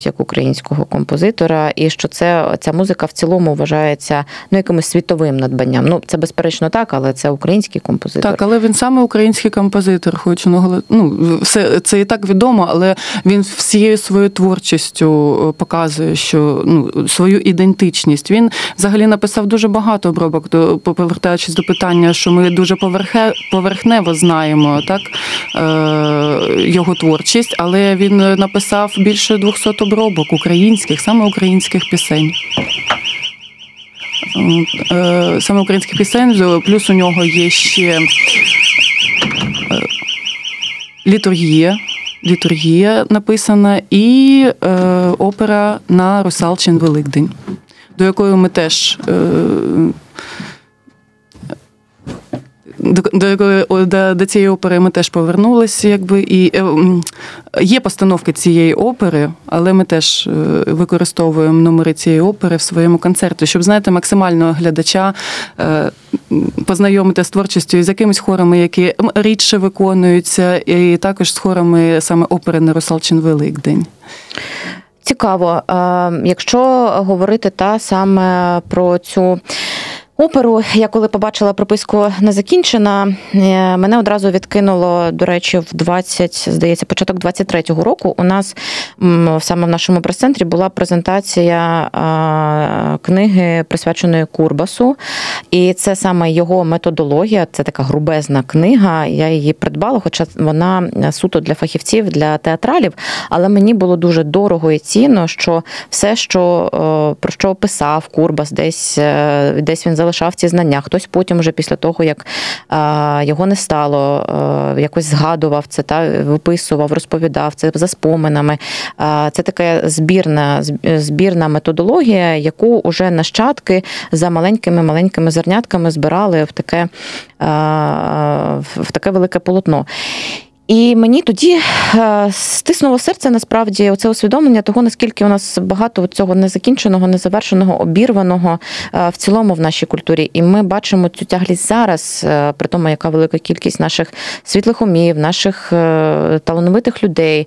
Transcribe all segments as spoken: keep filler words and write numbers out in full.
як українського композитора, і що це, ця музика в цілому вважається ну, якимось світовим надбанням. Ну, це безперечно так, але це український композитор. Так, але він саме український композитор, хочу наголосити. Ну, все, це і так відомо, але він всією своєю творчістю показує, що ну, свою ідентичність. Він взагалі написав дуже багато обробок, повертаючись до питання, що ми дуже поверхе, поверхнево знаємо, так, е, його творчість, але він написав більше двохсот обробок українських, саме українських пісень. Саме українських пісень, плюс у нього є ще літургія, літургія написана і опера на Русалчин Великдень, до якої ми теж До, до, до, до цієї опери ми теж повернулися, якби, і е, є постановки цієї опери, але ми теж використовуємо номери цієї опери в своєму концерті, щоб, знаєте, максимально глядача е, познайомити з творчістю і з якимись хорами, які рідше виконуються, і також з хорами саме опери на Русалчин Великдень. Цікаво. Якщо говорити та саме про цю оперу, я коли побачила прописку «Не закінчена», мене одразу відкинуло, до речі, в двадцять, здається, початок двадцять третього року у нас саме в нашому прес-центрі була презентація книги, присвяченої Курбасу. І це саме його методологія, це така грубезна книга. Я її придбала, хоча вона суто для фахівців, для театралів, але мені було дуже дорого і цінно, що все, що, про що писав Курбас, десь, десь він залишав ці знання. Хтось потім вже після того, як а, його не стало, а, якось згадував це, та, виписував, розповідав це за споминами. А, це така збірна, збірна методологія, яку уже нащадки за маленькими-маленькими зернятками збирали в таке, а, в таке велике полотно. І мені тоді стиснуло серце, насправді, оце усвідомлення того, наскільки у нас багато цього незакінченого, незавершеного, обірваного в цілому в нашій культурі. І ми бачимо цю тяглість зараз, при тому, яка велика кількість наших світлих умів, наших талановитих людей,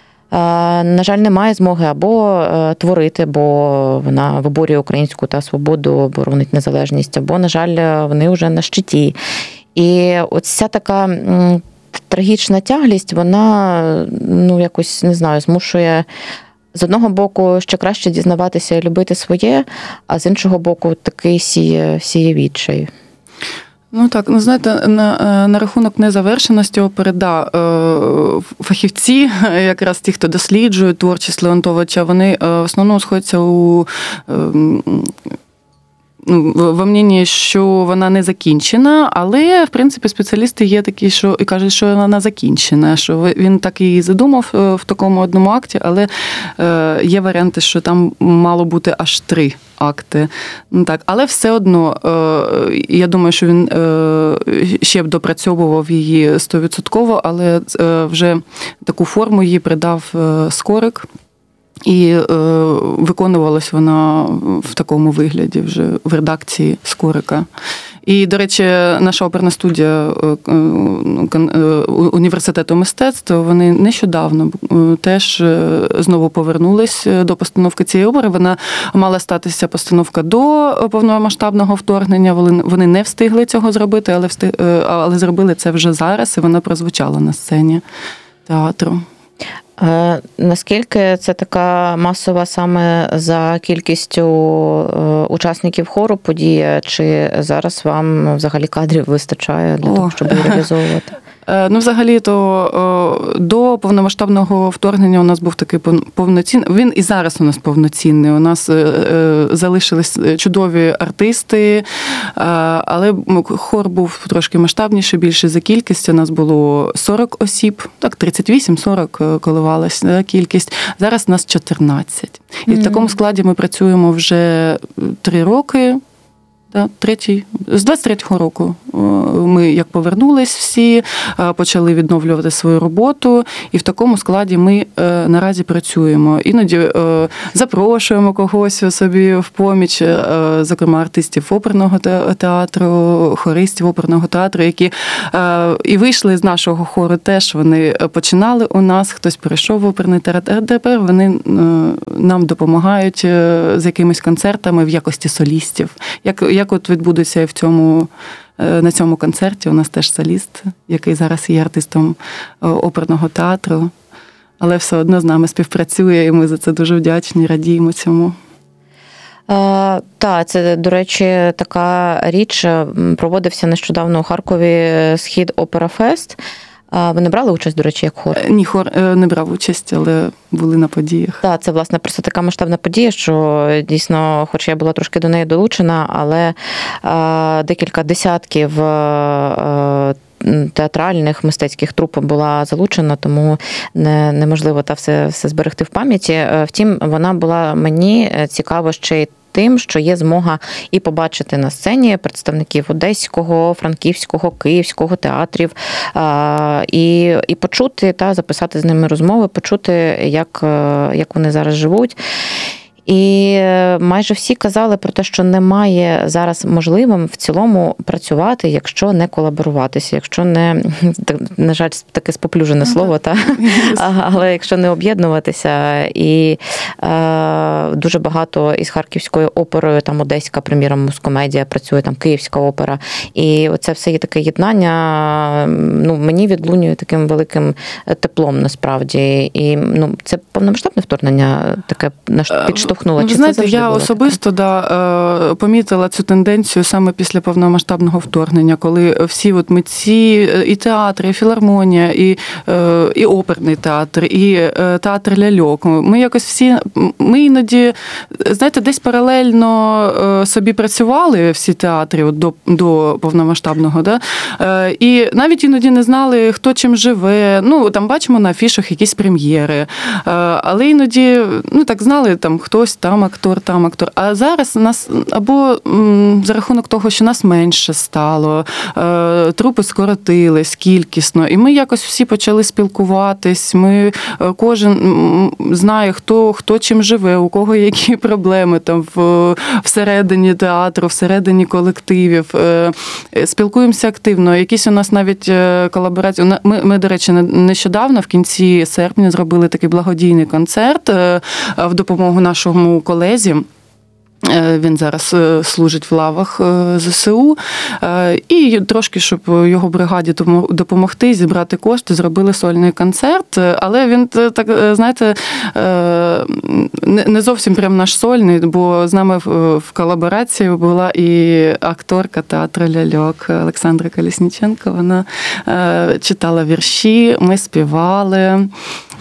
на жаль, немає змоги або творити, бо вона виборює українську та свободу, боронить незалежність, або, на жаль, вони вже на щиті. І оця така трагічна тяглість, вона, ну, якось, не знаю, змушує з одного боку ще краще дізнаватися і любити своє, а з іншого боку такий сіє, сіє відчай. Ну так, ну знаєте, на, на рахунок незавершеності опери, да, фахівці, якраз ті, хто досліджує творчість Леонтовича, вони в основному сходяться у в мненні, що вона не закінчена, але, в принципі, спеціалісти є такі, що і кажуть, що вона закінчена, що він так і задумав в такому одному акті, але є варіанти, що там мало бути аж три акти. Так, але все одно, я думаю, що він ще б допрацьовував її стовідсотково, але вже таку форму їй придав Скорик. І е, виконувалась вона в такому вигляді вже в редакції Скорика. І, до речі, наша оперна студія університету мистецтв, вони нещодавно теж знову повернулись до постановки цієї опери. Вона мала статися постановка до повномасштабного вторгнення. Вони не встигли цього зробити, але, встиг, але зробили це вже зараз, і вона прозвучала на сцені театру. Наскільки це така масова саме за кількістю учасників хору подія, чи зараз вам взагалі кадрів вистачає для О. того, щоб її реалізовувати? Ну, взагалі, то до повномасштабного вторгнення у нас був такий повноцінний, він і зараз у нас повноцінний. У нас залишились чудові артисти, але хор був трошки масштабніший, більше за кількістю. У нас було сорок осіб, так, тридцять вісім сорок коливалася кількість. Зараз нас чотирнадцять. І mm-hmm. в такому складі ми працюємо вже три роки. Да, третій, з двадцять третього року ми, як повернулись всі, почали відновлювати свою роботу, і в такому складі ми наразі працюємо. Іноді запрошуємо когось собі в поміч, зокрема артистів оперного театру, хористів оперного театру, які і вийшли з нашого хору теж, вони починали у нас, хтось перейшов в оперний театр, а тепер вони нам допомагають з якимись концертами в якості солістів. Як Як от відбудеться і в цьому, на цьому концерті, у нас теж соліст, який зараз є артистом оперного театру, але все одно з нами співпрацює, і ми за це дуже вдячні, радіємо цьому. А, так, це, до речі, така річ. Проводився нещодавно у Харкові Схід Опера Фест. Ви не брали участь, до речі, як хор? Ні, хор не брав участь, але були на подіях. Так, це, власне, просто така масштабна подія, що дійсно, хоч я була трошки до неї долучена, але а, декілька десятків а, театральних, мистецьких труп була залучена, тому не, неможливо та все, все зберегти в пам'яті. Втім, вона була мені цікава ще й тим, що є змога і побачити на сцені представників Одеського, Франківського, Київського театрів, і, і почути та записати з ними розмови, почути, як, як вони зараз живуть. І майже всі казали про те, що немає зараз можливим в цілому працювати, якщо не колаборуватися, якщо не, на жаль, таке споплюжене слово, та? Але якщо не об'єднуватися. І е, дуже багато із Харківською оперою, там Одеська, приміром, Мускомедія працює, там Київська опера. І це все є таке єднання, ну, мені відлунює таким великим теплом, насправді. І ну, це повномасштабне вторгнення таке підштовхнуло. Ви Чи знаєте, це я особисто да, помітила цю тенденцію саме після повномасштабного вторгнення, коли всі от митці, і театри, і філармонія, і, і оперний театр, і театр ляльок. Ми якось всі, ми іноді, знаєте, десь паралельно собі працювали всі театри от до, до повномасштабного, да? І навіть іноді не знали, хто чим живе. Ну, там бачимо на афішах якісь прем'єри, але іноді, ну, так знали, там хтось там актор, там актор. А зараз нас або м, за рахунок того, що нас менше стало, е, трупи скоротились кількісно, і ми якось всі почали спілкуватись. Ми, е, кожен м, знає, хто, хто чим живе, у кого які проблеми там в, всередині театру, всередині колективів. Е, спілкуємося активно. Якісь у нас навіть колаборації. Ми, ми, до речі, нещодавно, в кінці серпня, зробили такий благодійний концерт е, в допомогу нашому колезі. Він зараз служить в лавах ЗСУ. І трошки, щоб його бригаді допомогти, зібрати кошти, зробили сольний концерт. Але він, так, знаєте, не зовсім прям наш сольний, бо з нами в колаборації була і акторка театру ляльок Олександра Колесніченко. Вона читала вірші, ми співали.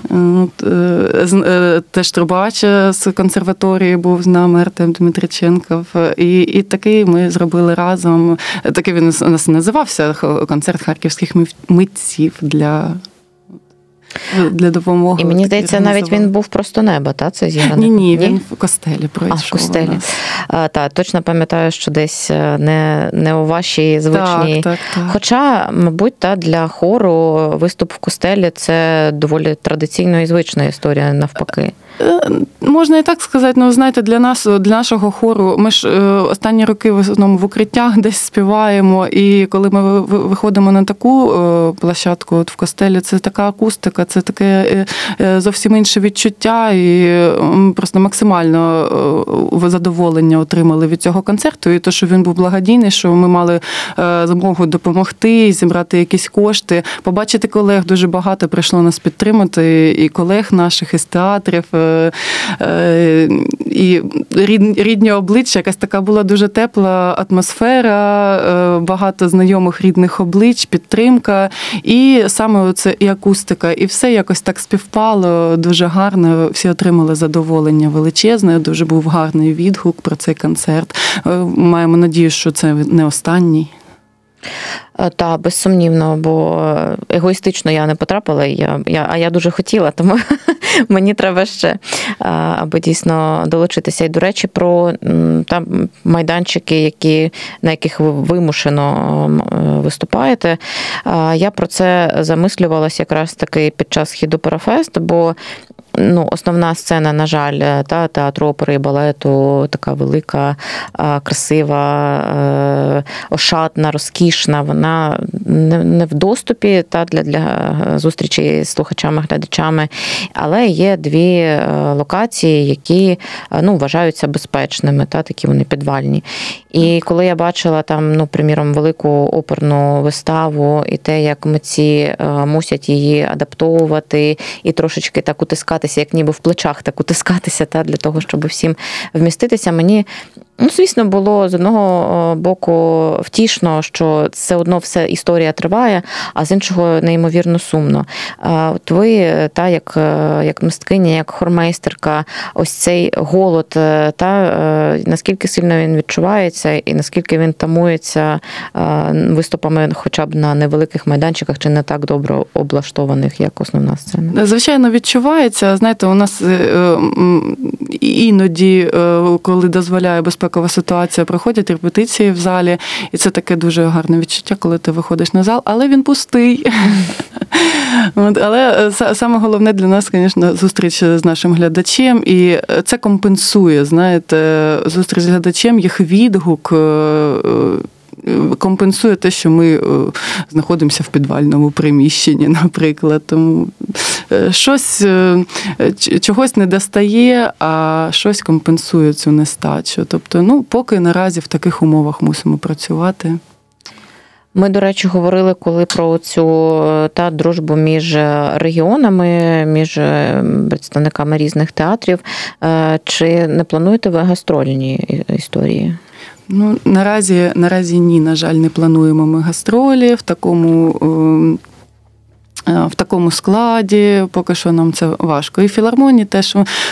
Теж трубач з консерваторії був з нами, Артем Дмитриченков. І, і такий ми зробили разом. Такий він у нас називався концерт харківських митців для... для допомоги. І мені здається, навіть він був просто неба, та, це зіграний? Ні, ні, він в костелі пройшов. А, в костелі. Так, точно пам'ятаю, що десь не, не у вашій звичній. Так, так, так. Хоча, мабуть, та, для хору виступ в костелі – це доволі традиційна і звична історія, навпаки. Можна і так сказати, але, знаєте, для нас, для нашого хору, ми ж останні роки в основному в укриттях десь співаємо, і коли ми виходимо на таку площадку от в костелі, це така акустика, це таке зовсім інше відчуття, і ми просто максимально задоволення отримали від цього концерту, і те, що він був благодійний, що ми мали змогу допомогти, зібрати якісь кошти, побачити колег, дуже багато прийшло нас підтримати, і колег наших із театрів, і рідні обличчя, якась така була дуже тепла атмосфера, багато знайомих рідних облич, підтримка, і саме це і акустика, і все якось так співпало дуже гарно, всі отримали задоволення величезне, дуже був гарний відгук про цей концерт. Маємо надію, що це не останній. Та, безсумнівно, бо егоїстично я не потрапила, я, я, а я дуже хотіла, тому мені треба ще, аби дійсно долучитися. І, до речі, про там майданчики, які, на яких ви вимушено виступаєте, я про це замислювалася якраз таки під час Східоперафест, бо ну, основна сцена, на жаль, та, театру опери і балету така велика, красива, ошатна, розкішна, вона не в доступі та, для, для зустрічі з слухачами, глядачами, але є дві локації, які ну, вважаються безпечними, та, такі вони підвальні. І коли я бачила там, ну, приміром, велику оперну виставу і те, як митці мусять її адаптовувати і трошечки так утискатися, як ніби в плечах так утискатися, та, для того, щоб всім вміститися, мені, ну, звісно, було з одного боку втішно, що все одно все історія триває, а з іншого неймовірно сумно. От ви, та, як, як мисткиня, як хормейстерка, ось цей голод, та, наскільки сильно він відчувається і наскільки він тамується виступами хоча б на невеликих майданчиках чи не так добре облаштованих, як основна сцена? Звичайно, відчувається. Знаєте, у нас іноді, коли дозволяє безпекова ситуація, проходять репетиції в залі, і це таке дуже гарне відчуття, коли ти виходиш на зал, але він пустий. Але саме головне для нас, звісно, зустріч з нашим глядачем, і це компенсує, знаєте, зустріч з глядачем, їх відгук компенсує те, що ми знаходимося в підвальному приміщенні, наприклад. Тому щось, чогось не достає, а щось компенсує цю нестачу. Тобто, ну, поки наразі в таких умовах мусимо працювати. Ми, до речі, говорили коли про цю та дружбу між регіонами, між представниками різних театрів. Чи не плануєте ви гастрольні історії? Ну, наразі, наразі ні, на жаль, не плануємо ми гастролі в такому в такому складі, поки що нам це важко. І філармонії теж,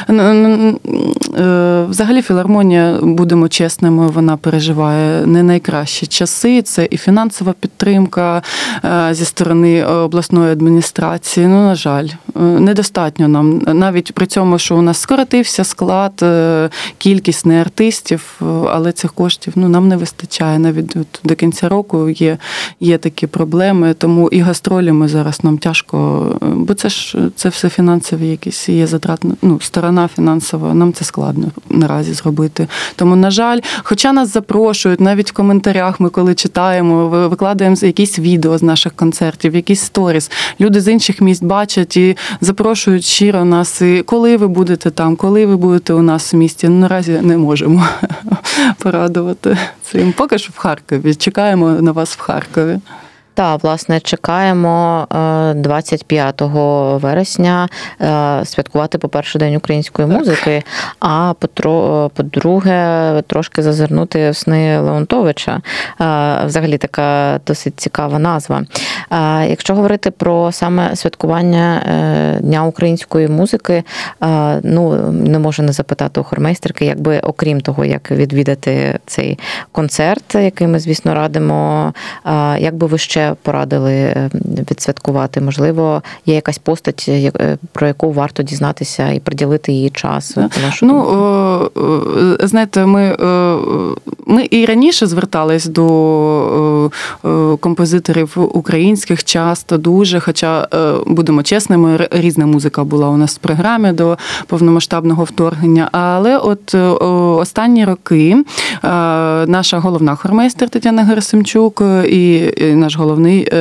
взагалі філармонія, будемо чесними, вона переживає не найкращі часи. Це і фінансова підтримка зі сторони обласної адміністрації. Ну, на жаль, недостатньо нам. Навіть при цьому, що у нас скоротився склад, кількість не артистів, але цих коштів ну, нам не вистачає. Навіть до кінця року є, є такі проблеми, тому і гастролі ми зараз нам тяжко, бо це ж це все фінансові якісь є затратна, ну, сторона фінансова, нам це складно наразі зробити. Тому, на жаль, хоча нас запрошують, навіть в коментарях ми коли читаємо, викладаємо якісь відео з наших концертів, якісь сторіс, люди з інших міст бачать і запрошують щиро нас, і коли ви будете там, коли ви будете у нас в місті, ну, наразі не можемо порадувати цим. Поки що в Харкові, чекаємо на вас в Харкові. Так, власне, чекаємо двадцять п'ятого вересня святкувати, по-перше, День української музики, а по-друге, трошки зазирнути в сни Леонтовича. Взагалі така досить цікава назва. Якщо говорити про саме святкування Дня української музики, ну, не можу не запитати у хормейстерки, якби, окрім того, як відвідати цей концерт, який ми, звісно, радимо, як би ви ще порадили відсвяткувати? Можливо, є якась постать, про яку варто дізнатися і приділити її час? Ну, знаєте, ми, ми і раніше звертались до композиторів українських часто, дуже, хоча, будемо чесними, різна музика була у нас в програмі до повномасштабного вторгнення, але от останні роки наша головна хормейстер Тетяна Герасимчук і наш головний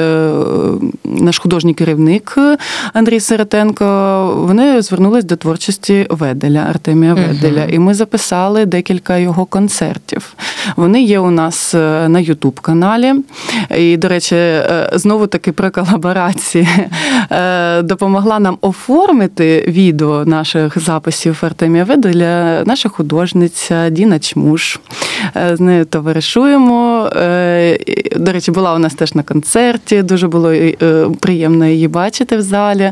наш художній керівник Андрій Сиротенко, вони звернулись до творчості Веделя, Артемія Веделя, uh-huh. і ми записали декілька його концертів. Вони є у нас на ютуб-каналі. І, до речі, знову-таки про колаборації. Допомогла нам оформити відео наших записів Артемія Веделя наша художниця Діна Чмуш. З нею товаришуємо. До речі, була у нас теж на концерті, дуже було приємно її бачити в залі.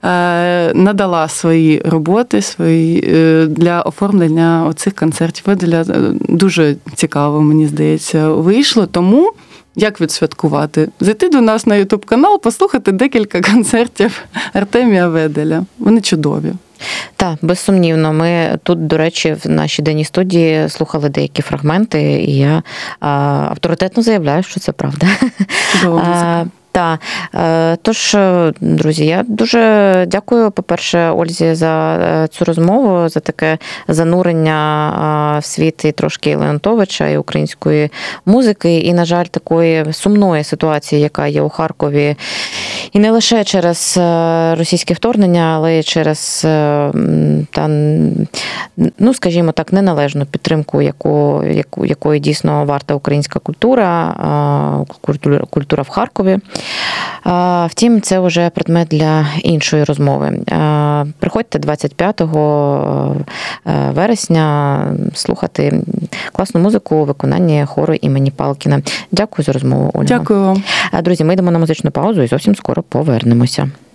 Надала свої роботи свої для оформлення оцих концертів Веделя. Дуже цікаво, мені здається, вийшло. Тому Як відсвяткувати? Зайти до нас на ютуб-канал, послухати декілька концертів Артемія Веделя. Вони чудові. Так, безсумнівно. Ми тут, до речі, в нашій денній студії слухали деякі фрагменти, і я а, авторитетно заявляю, що це правда. Чудова музика. Так, тож, друзі, я дуже дякую, по-перше, Ользі за цю розмову, за таке занурення в світ і трошки Леонтовича, і української музики, і, на жаль, такої сумної ситуації, яка є у Харкові, і не лише через російське вторгнення, але й через, та, ну, скажімо так, неналежну підтримку, яку, яку, якої дійсно варта українська культура, культура, культура в Харкові. Втім, це вже предмет для іншої розмови. Приходьте двадцять п'ятого вересня слухати класну музику у виконанні хору імені Палкіна. Дякую за розмову, Ольга. Дякую вам. Друзі, ми йдемо на музичну паузу і зовсім скоро повернемося.